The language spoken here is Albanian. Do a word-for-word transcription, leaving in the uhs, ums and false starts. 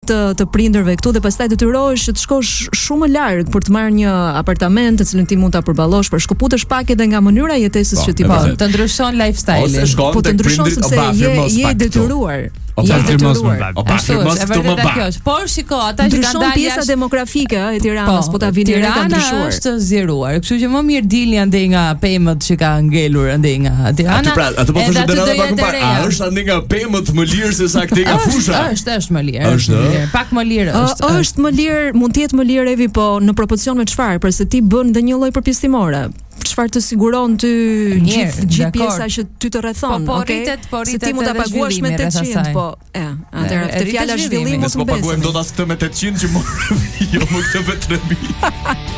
të të prindërve këtu dhe pastaj detyrohesh të shkosh shumë më larg për të marrë një apartament të cilin ti mund ta përballosh, për shkëputesh pak edhe nga mënyra e jetesës që ti po, bën. Të ndryshon lifestyle-in. Po të ndryshon sepse je je detyruar. Je detyruar. O ba firmos këtu më ba. Por shiko, ata që kanë dalë pjesa demografike e Tiranës, po ta vini re ka ndryshuar. Tirana është zgjeruar, kështu që më mirë dilni andej nga pemët që ka ngelur andej nga Tirana. Pra, atë po thoshë dera pak më parë. A është andej nga pemët më lirë se sa këtej nga fusha? Është, është më lirë. Është pak më lirë është. Është më lirë, mund të jetë më lirë Evi, po në proporcion me çfarë? Përse ti bën edhe një lloj përpjesëtimore. Çfarë të siguron ty gjithë gjithë pjesa që ty të rrethon, po, po, okay? rritet, po rritet. Se ti mund ta paguash me tetëqind, po, e, atëherë te fjala zhvillim mos më paguajmë dot as këtë me tetëqind që më jo më këtë me tre mijë.